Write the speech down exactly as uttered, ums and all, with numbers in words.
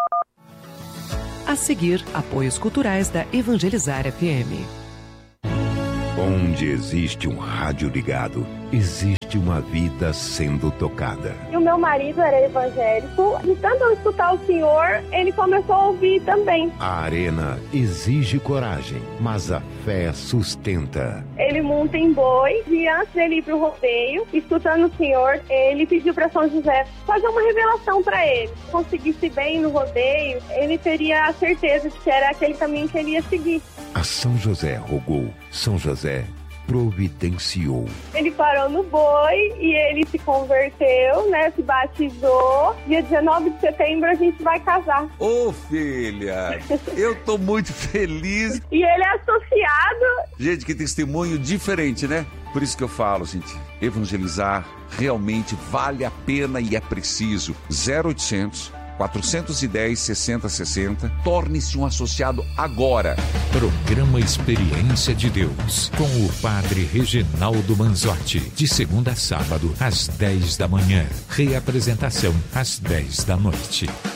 A seguir, apoios culturais da Evangelizar F M. Onde existe um rádio ligado, existe uma vida sendo tocada. E o meu marido era evangélico, e tanto ao escutar o senhor, ele começou a ouvir também. A arena exige coragem, mas a fé sustenta. Ele monta em boi, e antes dele ir pro rodeio, escutando o senhor, ele pediu para São José fazer uma revelação para ele. Se conseguisse bem no rodeio, ele teria a certeza de que era aquele caminho que ele ia seguir. A São José rogou, São José providenciou. Ele parou no boi e ele se converteu, né? Se batizou. Dia dezenove de setembro a gente vai casar. Ô, filha, eu tô muito feliz. E ele é associado. Gente, que testemunho diferente, né? Por isso que eu falo, gente, evangelizar realmente vale a pena e é preciso. zero oitocentos, quatrocentos e dez, sessenta sessenta. Torne-se um associado agora. Programa Experiência de Deus, com o Padre Reginaldo Manzotti, de segunda a sábado, às dez da manhã. Reapresentação, às dez da noite.